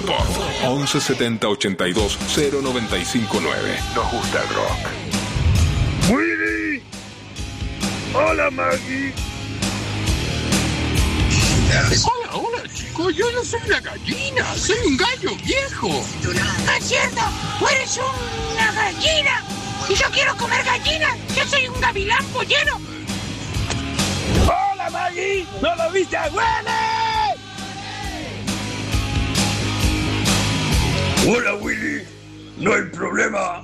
Pop. 11 70 82 0959. Nos gusta el rock. ¡Willy! ¡Hola, Maggie! Hola, chicos. Yo no soy una gallina. Soy un gallo viejo. No es cierto. Tú eres una gallina. Y yo quiero comer gallinas. Yo soy un gavilán pollero. ¡Hola, Maggie! ¿No lo viste a Willy? Hola, Willy. No hay problema.